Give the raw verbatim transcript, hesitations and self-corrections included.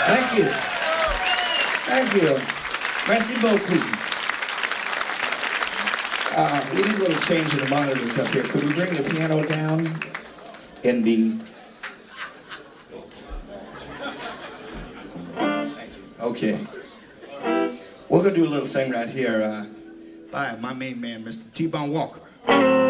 Thank you. Thank you. Merci beaucoup. Uh, we need a little change in the monitors up here. Could we bring the piano down in the... Thank you. Okay. We're going to do a little thing right here uh, by my main man, Mister T-Bone Walker.